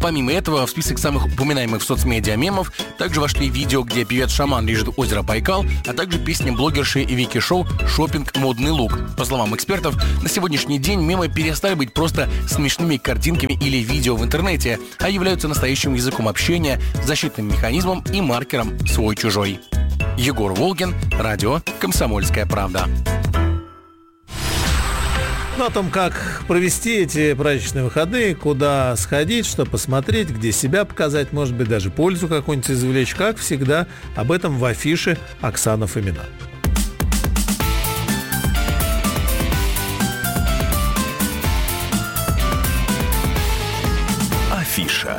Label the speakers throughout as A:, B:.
A: Помимо этого, в список самых упоминаемых в соцмедиа мемов также вошли видео, где певец-шаман лижет озеро Байкал, а также песни блогерши Вики Шоу «Шопинг. Модный лук». По словам экспертов, на сегодняшний день мемы перестали быть просто смешными картинками или видео в интернете, а являются настоящим языком общения, защитным механизмом и маркером свой-чужой. Егор Волгин, радио «Комсомольская правда».
B: О том, как провести эти праздничные выходные, куда сходить, что посмотреть, где себя показать, может быть, даже пользу какую-нибудь извлечь, как всегда, об этом в афише Оксана Фомина.
C: Афиша.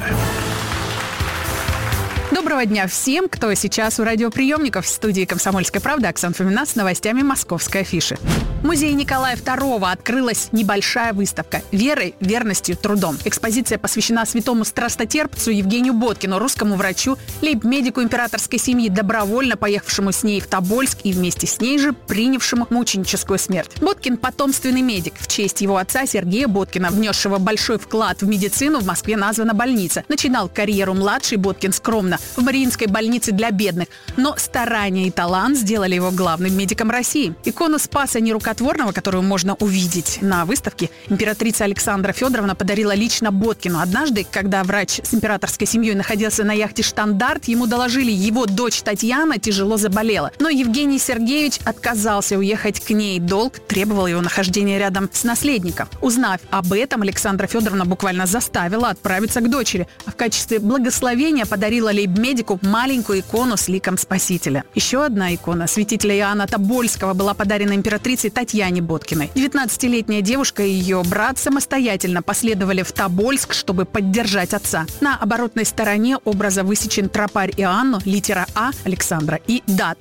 D: Доброго дня всем, кто сейчас у радиоприемников. В студии «Комсомольская правда» Оксана Фомина с новостями московской афиши. В музее Николая II открылась небольшая выставка «Верой, верностью, трудом». Экспозиция посвящена святому страстотерпцу Евгению Боткину, русскому врачу, лейб-медику императорской семьи, добровольно поехавшему с ней в Тобольск и вместе с ней же принявшему мученическую смерть. Боткин – потомственный медик. В честь его отца Сергея Боткина, внесшего большой вклад в медицину, в Москве названа больница. Начинал карьеру младший Боткин скромно в Мариинской больнице для бедных, но старания и талант сделали его главным медиком России. Икону Спаса Нерукотворного, которую можно увидеть на выставке, императрица Александра Федоровна подарила лично Боткину. Однажды, когда врач с императорской семьей находился на яхте «Штандарт», ему доложили, его дочь Татьяна тяжело заболела. Но Евгений Сергеевич отказался уехать к ней. Долг требовал его нахождения рядом с наследником. Узнав об этом, Александра Федоровна буквально заставила отправиться к дочери, а в качестве благословения подарила лейб-медику маленькую икону с ликом Спасителя. Еще одна икона святителя Иоанна Тобольского была подарена императрицей Татьяне Боткиной. 19-летняя девушка и ее брат самостоятельно последовали в Тобольск, чтобы поддержать отца. На оборотной стороне образа высечен тропарь Иоанну, литера А Александра и дата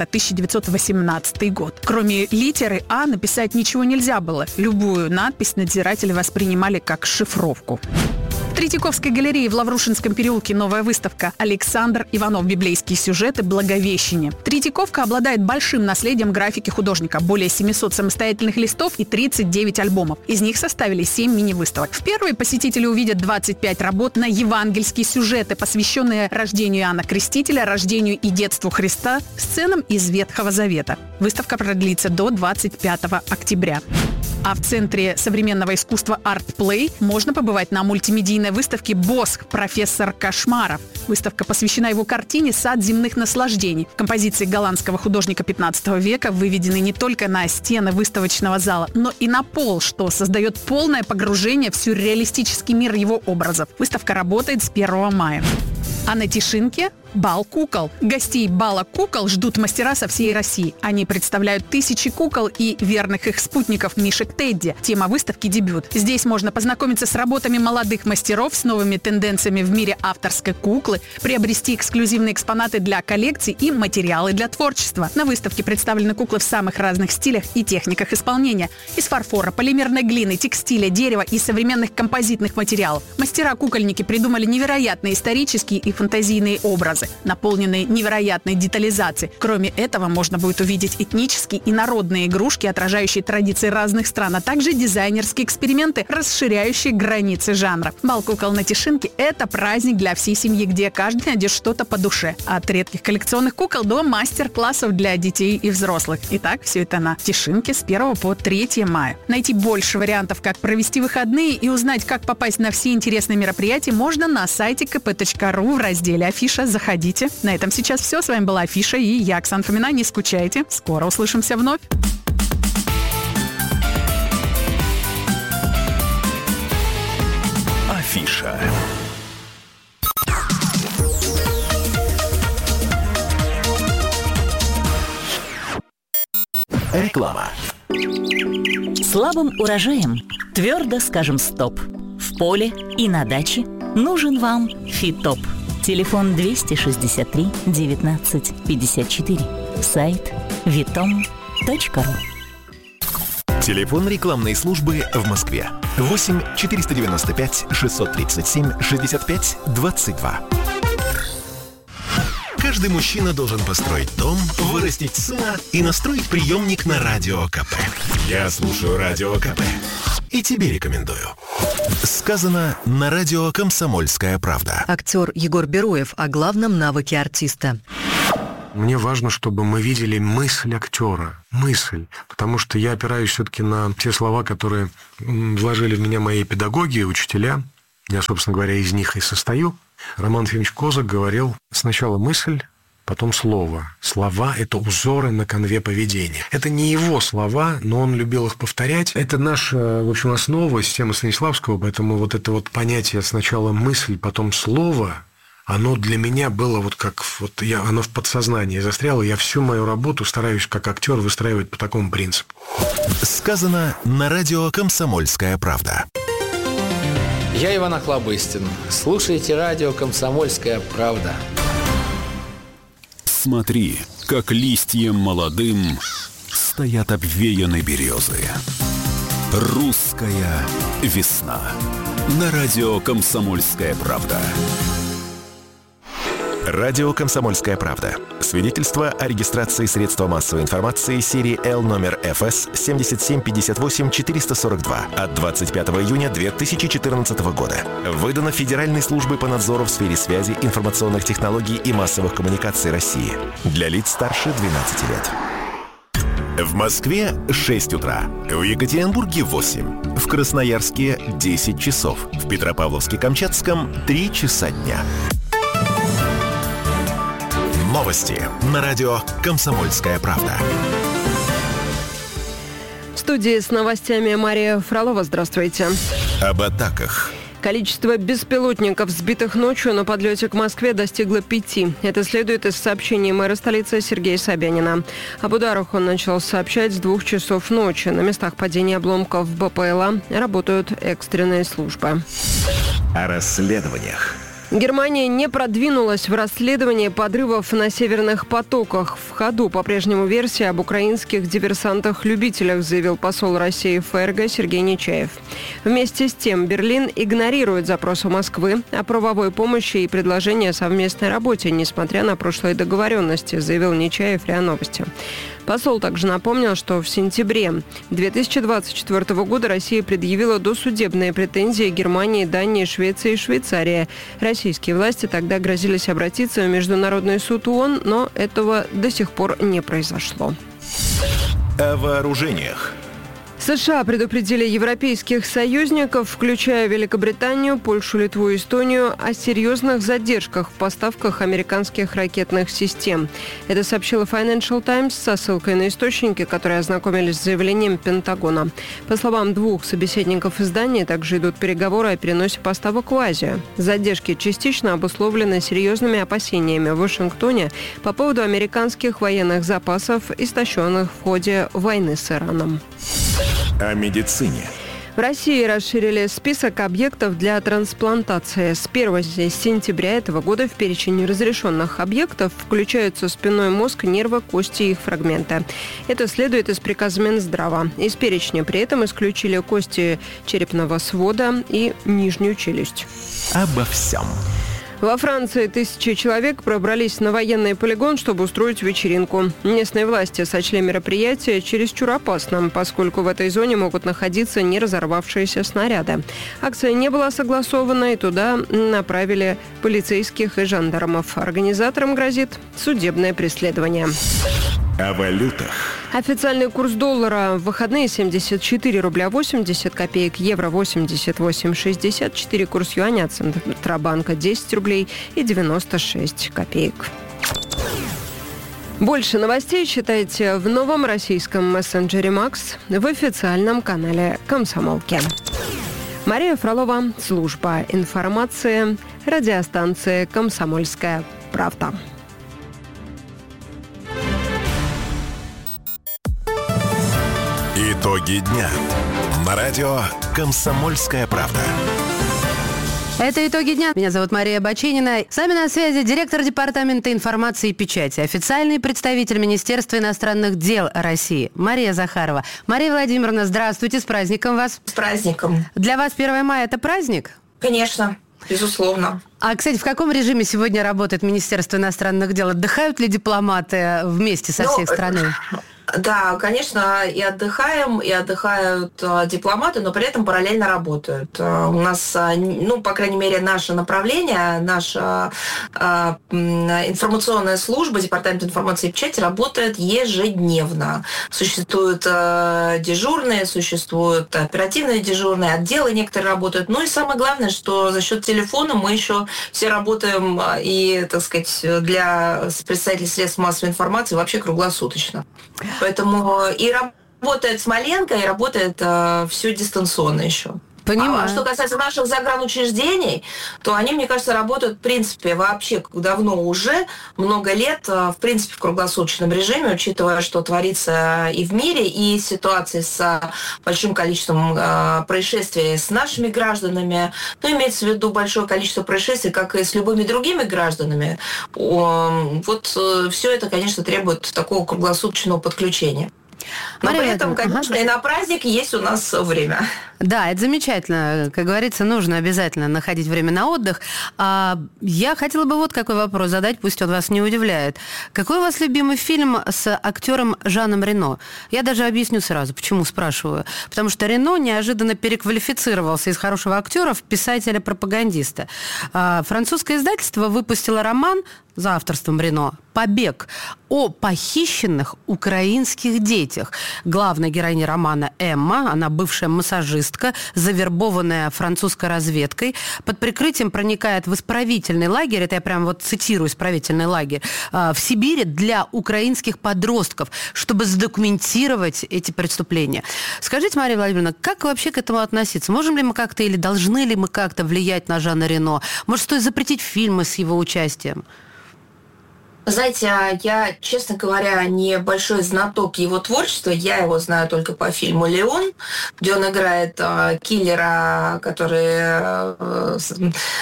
D: 1918 год. Кроме литеры А написать ничего нельзя было. Любую надпись надзиратели воспринимали как шифровку. В Третьяковской галерее в Лаврушинском переулке новая выставка «Александр Иванов. Библейские сюжеты. Благовещение». Третьяковка обладает большим наследием графики художника. Более 700 самостоятельных листов и 39 альбомов. Из них составили 7 мини-выставок. В первой посетители увидят 25 работ на евангельские сюжеты, посвященные рождению Иоанна Крестителя, рождению и детству Христа, сценам из Ветхого Завета. Выставка продлится до 25 октября. А в Центре современного искусства «Артплей» можно побывать на мультимедийной выставке «Босх. Профессор Кошмаров». Выставка посвящена его картине «Сад земных наслаждений». Композиции голландского художника 15 века выведены не только на стены выставочного зала, но и на пол, что создает полное погружение в сюрреалистический мир его образов. Выставка работает с 1 мая. А на Тишинке – бал кукол. Гостей бала кукол ждут мастера со всей России. Они представляют тысячи кукол и верных их спутников мишек Тедди. Тема выставки – дебют. Здесь можно познакомиться с работами молодых мастеров, с новыми тенденциями в мире авторской куклы, приобрести эксклюзивные экспонаты для коллекций и материалы для творчества. На выставке представлены куклы в самых разных стилях и техниках исполнения. Из фарфора, полимерной глины, текстиля, дерева и современных композитных материалов. Мастера-кукольники придумали невероятные исторические и фантазийные образы, наполненные невероятной детализацией. Кроме этого, можно будет увидеть этнические и народные игрушки, отражающие традиции разных стран, а также дизайнерские эксперименты, расширяющие границы жанра. Бал кукол на Тишинке – это праздник для всей семьи, где каждый найдет что-то по душе. От редких коллекционных кукол до мастер-классов для детей и взрослых. Итак, все это на Тишинке с 1 по 3 мая. Найти больше вариантов, как провести выходные и узнать, как попасть на все интересные мероприятия, можно на сайте kp.ru в разделе «Афиша». Заходите. На этом сейчас все. С вами была Афиша и я, Оксана Фомина. Не скучайте. Скоро услышимся вновь.
C: Афиша. Реклама.
E: Слабым урожаем твердо скажем «стоп». В поле и на даче нужен вам Фитоп. Телефон 263 19 54. Сайт vitom.ru.
C: Телефон рекламной службы в Москве 8 495 637 65 22. Каждый мужчина должен построить дом, вырастить сына и настроить приемник на Радио КП. Я слушаю Радио КП И тебе рекомендую. Сказано на радио «Комсомольская правда».
F: Актер Егор Бероев о главном навыке артиста.
G: Мне важно, чтобы мы видели мысль актера. Мысль. Потому что я опираюсь все-таки на те слова, которые вложили в меня мои педагоги, учителя. Я, собственно говоря, из них и состою. Роман Ефимович Козак говорил: сначала мысль, потом слово. Слова – это узоры на конве поведения. Это не его слова, но он любил их повторять. Это наша, в общем, основа системы Станиславского, поэтому вот это вот понятие сначала мысль, потом слово, оно для меня было оно в подсознании застряло. Я всю мою работу стараюсь как актер выстраивать по такому принципу.
C: Сказано на радио «Комсомольская правда».
H: Я Иван Охлобыстин. Слушайте радио «Комсомольская правда».
I: Смотри, как листьям молодым стоят обвеяны березы. Русская весна. На радио «Комсомольская правда».
C: Радио «Комсомольская правда». Свидетельство о регистрации средства массовой информации серии L номер ФС 7758-442 от 25 июня 2014 года. Выдано Федеральной службой по надзору в сфере связи, информационных технологий и массовых коммуникаций России. Для лиц старше 12 лет. В Москве 6 утра, в Екатеринбурге 8, в Красноярске 10 часов, в Петропавловске-Камчатском 3 часа дня. Новости на радио «Комсомольская правда».
J: В студии с новостями Мария Фролова. Здравствуйте.
C: Об атаках.
J: Количество беспилотников, сбитых ночью на подлете к Москве, достигло 5. Это следует из сообщений мэра столицы Сергея Собянина. Об ударах он начал сообщать с 2 часов ночи. На местах падения обломков БПЛА работают экстренные службы.
C: О расследованиях.
J: Германия не продвинулась в расследовании подрывов на северных потоках. В ходу по-прежнему версия об украинских диверсантах-любителях, заявил посол России в ФРГ Сергей Нечаев. Вместе с тем Берлин игнорирует запросы Москвы о правовой помощи и предложения о совместной работе, несмотря на прошлые договоренности, заявил Нечаев РИА Новости. Посол также напомнил, что в сентябре 2024 года Россия предъявила досудебные претензии Германии, Дании, Швеции и Швейцарии. Российские власти тогда грозились обратиться в Международный суд ООН, но этого до сих пор не произошло.
C: О вооружениях.
J: США предупредили европейских союзников, включая Великобританию, Польшу, Литву и Эстонию, о серьезных задержках в поставках американских ракетных систем. Это сообщила Financial Times со ссылкой на источники, которые ознакомились с заявлением Пентагона. По словам 2 собеседников издания, также идут переговоры о переносе поставок в Азию. Задержки частично обусловлены серьезными опасениями в Вашингтоне по поводу американских военных запасов, истощенных в ходе войны с Ираном.
C: О медицине.
J: В России расширили список объектов для трансплантации. С 1 сентября этого года в перечень разрешенных объектов включаются спинной мозг, нервы, кости и их фрагменты. Это следует из приказа Минздрава. Из перечня при этом исключили кости черепного свода и нижнюю челюсть.
C: Обо всем.
J: Во Франции 1000 человек пробрались на военный полигон, чтобы устроить вечеринку. Местные власти сочли мероприятие чересчур опасным, поскольку в этой зоне могут находиться не разорвавшиеся снаряды. Акция не была согласована, и туда направили полицейских и жандармов. Организаторам грозит судебное преследование.
C: О валютах.
J: Официальный курс доллара в выходные 74 рубля 80 копеек, евро 88,64, курс юаня от Центробанка 10 рублей и 96 копеек. Больше новостей читайте в новом российском мессенджере «Макс», в официальном канале «Комсомолки». Мария Фролова, служба информации, радиостанция «Комсомольская правда».
C: Итоги дня. На радио «Комсомольская правда».
K: Это «Итоги дня». Меня зовут Мария Бачинина. С нами на связи директор Департамента информации и печати, официальный представитель Министерства иностранных дел России Мария Захарова. Мария Владимировна, здравствуйте, с праздником вас.
L: С праздником.
K: Для вас 1 мая – это праздник?
L: Конечно, безусловно.
K: А, кстати, в каком режиме сегодня работает Министерство иностранных дел? Отдыхают ли дипломаты вместе со всей страной?
L: Да, конечно, и отдыхаем, и отдыхают дипломаты, но при этом параллельно работают. У нас, по крайней мере, наше направление, наша информационная служба, Департамент информации и печати работает ежедневно. Существуют дежурные, существуют оперативные дежурные, отделы некоторые работают. Ну и самое главное, что за счет телефона мы еще все работаем и, так сказать, для представителей средств массовой информации вообще круглосуточно. Поэтому и работает Смоленко, и работает все дистанционно еще.
K: Понимаю.
L: А что касается наших загранучреждений, то они, мне кажется, работают, в принципе, вообще давно уже, много лет, в принципе, в круглосуточном режиме, учитывая, что творится и в мире, и ситуации с большим количеством происшествий с нашими гражданами. Имеется в виду большое количество происшествий, как и с любыми другими гражданами. Вот все это, конечно, требует такого круглосуточного подключения. Но при этом, конечно, и на праздник есть у нас время.
K: Да, это замечательно. Как говорится, нужно обязательно находить время на отдых. Я хотела бы вот какой вопрос задать, пусть он вас не удивляет. Какой у вас любимый фильм с актером Жаном Рено? Я даже объясню сразу, почему спрашиваю. Потому что Рено неожиданно переквалифицировался из хорошего актера в писателя-пропагандиста. Французское издательство выпустило роман за авторством Рено «Побег» о похищенных украинских детях. Главная героиня романа Эмма, она бывшая массажистка, завербованная французской разведкой, под прикрытием проникает в исправительный лагерь, это я прям вот цитирую исправительный лагерь, в Сибири для украинских подростков, чтобы задокументировать эти преступления. Скажите, Мария Владимировна, как вообще к этому относиться? Можем ли мы как-то или должны ли мы как-то влиять на Жана Рено? Может, стоит запретить фильмы с его участием?
L: Знаете, я, честно говоря, не большой знаток его творчества. Я его знаю только по фильму «Леон», где он играет киллера, который с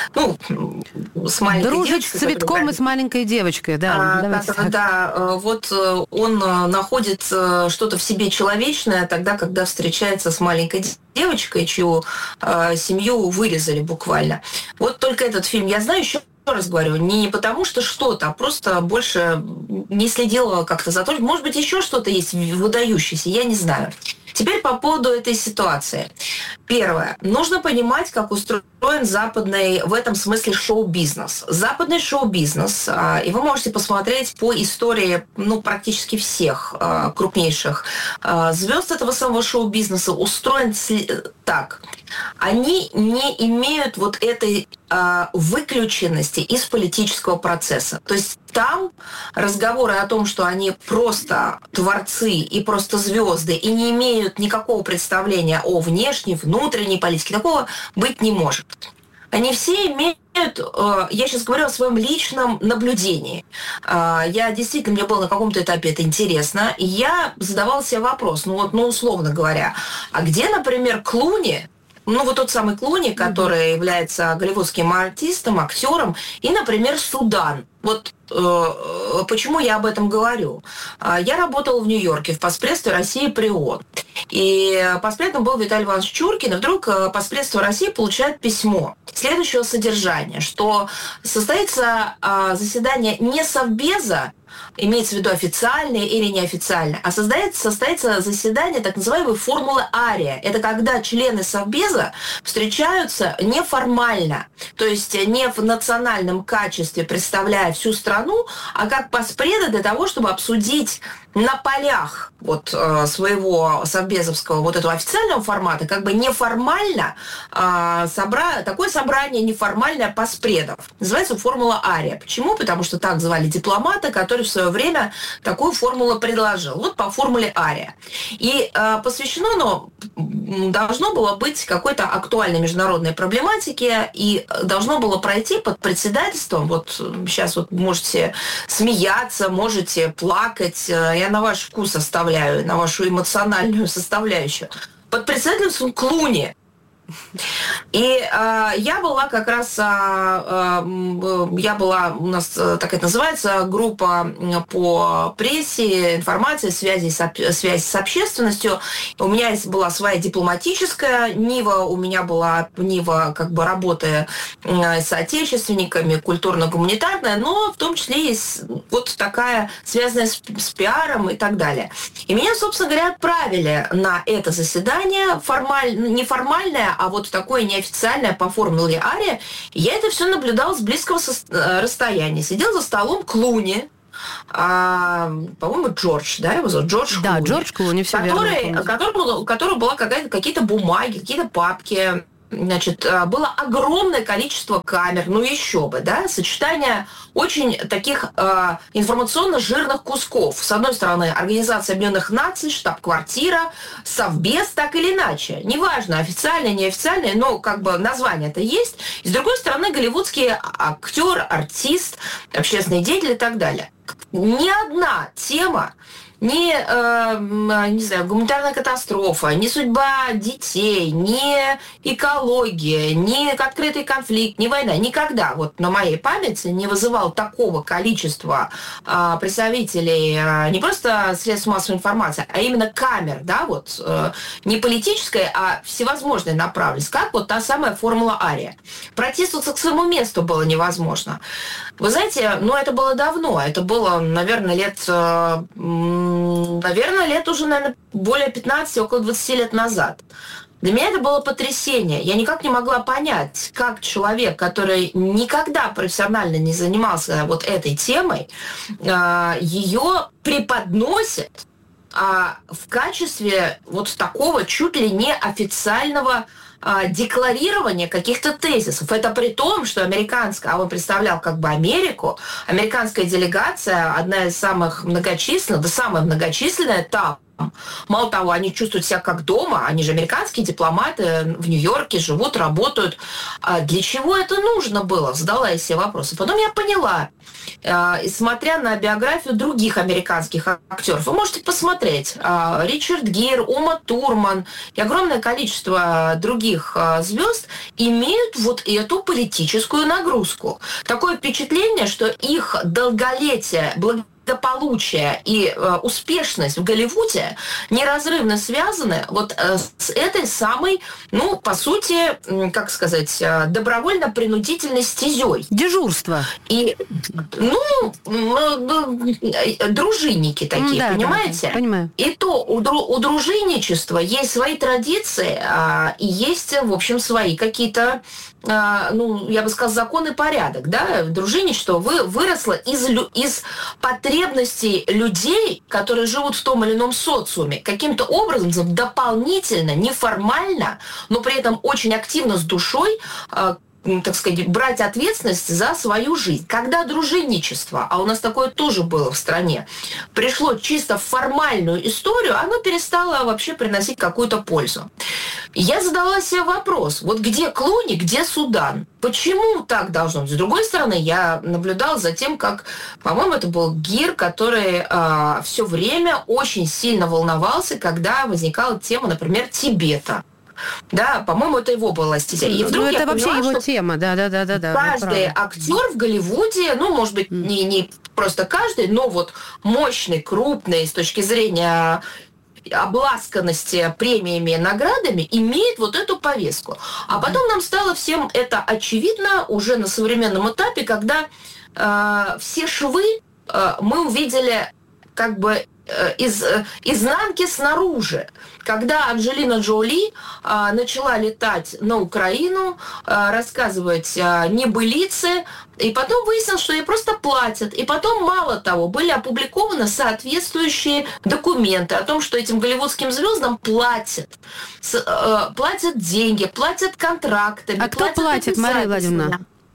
L: маленькой
K: дружит
L: девочкой.
K: С цветком и с маленькой девочкой, да.
L: Вот он находит что-то в себе человечное тогда, когда встречается с маленькой девочкой, чью семью вырезали буквально. Вот только этот фильм я знаю. Еще раз говорю, не потому что что-то, а просто больше не следила как-то за то. Может быть, еще что-то есть выдающееся, я не знаю. Теперь по поводу этой ситуации. Первое. Нужно понимать, как устроен западный, в этом смысле, шоу-бизнес. Западный шоу-бизнес, и вы можете посмотреть по истории практически всех крупнейших звезд этого самого шоу-бизнеса, устроен так. Они не имеют вот этой выключенности из политического процесса. То есть там разговоры о том, что они просто творцы и просто звезды и не имеют никакого представления о внешней, внутренней политике, такого быть не может. Они все имеют, я сейчас говорю о своем личном наблюдении. Я действительно, мне было на каком-то этапе это интересно, и я задавала себе вопрос, условно говоря, а где, например, Клуни, тот самый Клуни, который является голливудским артистом, актером, и, например, Судан. Почему я об этом говорю? Я работала в Нью-Йорке в Поспредстве России при ООН. И поспредством был Виталий Иванович Чуркин, и вдруг Поспредство России получает письмо следующего содержания, что состоится заседание не Совбеза, имеется в виду официальное или неофициальное, а состоится заседание так называемой формулы Ария. Это когда члены Совбеза встречаются неформально, то есть не в национальном качестве, представляя всю страну, а как поспреды для того, чтобы обсудить на полях своего совбезовского этого официального формата, как бы неформально такое собрание неформальное поспредов. Называется формула Ария. Почему? Потому что так звали дипломата, который в свое время такую формулу предложил. Вот по формуле Ария. И посвящено оно должно было быть какой-то актуальной международной проблематике и должно было пройти под председательством. Сейчас можете смеяться, можете плакать. Я на ваш вкус оставляю, на вашу эмоциональную составляющую. Под председательством Клуни. И я была как раз, у нас так это называется, группа по прессе, информации, связи с общественностью. У меня была своя дипломатическая нива, у меня была нива как бы работы с соотечественниками, культурно-гуманитарная, но в том числе и вот такая, связанная с пиаром и так далее. И меня, собственно говоря, отправили на это заседание, неформальное, а вот такое неофициальное по формуле Ария. Я это все наблюдала с близкого расстояния. Сидел за столом Клуни, по-моему, Джордж, да, его зовут? Джордж Клуни.
K: Да, Джордж Клуни, все верно.
L: У которого была какие-то бумаги, какие-то папки. Значит, было огромное количество камер, ну еще бы, да, сочетание очень таких информационно жирных кусков. С одной стороны, Организация Объединенных Наций, штаб-квартира, Совбез, так или иначе. Неважно, официальное, неофициальное, но как бы название-то есть. И с другой стороны, голливудский актер, артист, общественный деятель и так далее. Ни одна тема, не знаю, гуманитарная катастрофа, ни судьба детей, ни экология, ни открытый конфликт, ни война. Никогда вот на моей памяти не вызывал такого количества представителей не просто средств массовой информации, а именно камер, да, вот не политической, а всевозможной направленности, как вот та самая формула Ария. Протиснуться к своему месту было невозможно. Вы знаете, ну это было давно, это было, наверное, лет уже, наверное, более 15, около 20 лет назад. Для меня это было потрясение. Я никак не могла понять, как человек, который никогда профессионально не занимался вот этой темой, ее преподносит в качестве вот такого чуть ли не официального декларирование каких-то тезисов. Это при том, что он представлял как бы Америку, американская делегация, одна из самых многочисленных, да самая многочисленная там. Мало того, они чувствуют себя как дома, они же американские дипломаты в Нью-Йорке живут, работают. Для чего это нужно было? Задала я себе вопросы. Потом я поняла, смотря на биографию других американских актеров, вы можете посмотреть, Ричард Гир, Ума Турман и огромное количество других звезд имеют вот эту политическую нагрузку. Такое впечатление, что их долголетие, благополучие и успешность в Голливуде неразрывно связаны вот с этой самой, ну, по сути, как сказать, добровольно-принудительной стезей.
K: Дежурство.
L: И, дружинники такие, да, понимаете?
K: Да, понимаю.
L: И то у дружинничества есть свои традиции, и есть, в общем, свои какие-то, я бы сказала, закон и порядок, да? Дружинничество выросло из потребностей людей, которые живут в том или ином социуме, каким-то образом дополнительно, неформально, но при этом очень активно с душой, так сказать, брать ответственность за свою жизнь. Когда дружинничество, а у нас такое тоже было в стране, пришло чисто в формальную историю, оно перестало вообще приносить какую-то пользу. Я задала себе вопрос, вот где Клуни, где Судан? Почему так должно быть? С другой стороны, я наблюдала за тем, как, по-моему, это был Гир, который все время очень сильно волновался, когда возникала тема, например, Тибета. Да, по-моему, это его была стезя. И вдруг
K: это
L: я
K: вообще
L: поняла,
K: его тема, да.
L: Каждый актер в Голливуде, может быть, не просто каждый, но вот мощный, крупный с точки зрения обласканности премиями и наградами имеет вот эту повестку. А потом нам стало всем это очевидно уже на современном этапе, когда все швы мы увидели как бы из изнанки снаружи. Когда Анджелина Джоли начала летать на Украину, рассказывать небылицы, и потом выяснилось, что ей просто платят. И потом, мало того, были опубликованы соответствующие документы о том, что этим голливудским звездам платят. Платят деньги, платят контрактами.
K: А кто платит, Мария Владимировна?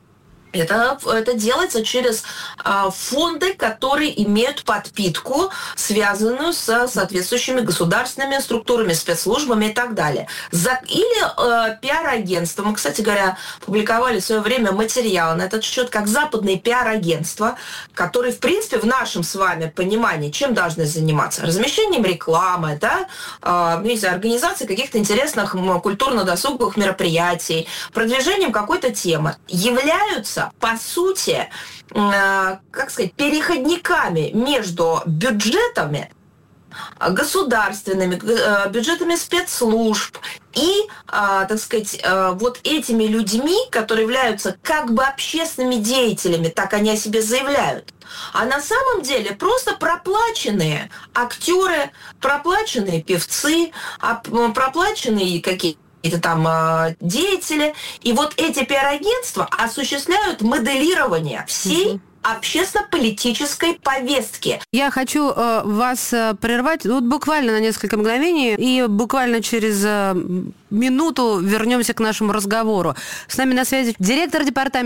L: Это делается через фонды, которые имеют подпитку, связанную с соответствующими государственными структурами, спецслужбами и так далее. Или пиар-агентство. Мы, кстати говоря, публиковали в свое время материал на этот счет, как западные пиар-агентства, которые, в принципе, в нашем с вами понимании, чем должны заниматься? Размещением рекламы, организацией каких-то интересных культурно-досуговых мероприятий, продвижением какой-то темы, являются, по сути, переходниками между бюджетами государственными, бюджетами спецслужб и, вот этими людьми, которые являются как бы общественными деятелями, так они о себе заявляют. А на самом деле просто проплаченные актеры, проплаченные певцы, проплаченные какие-то деятели. И вот эти пиар-агентства осуществляют моделирование всей общественно-политической повестки.
K: Я хочу вас прервать буквально на несколько мгновений, и буквально через минуту вернемся к нашему разговору. С нами на связи директор департамента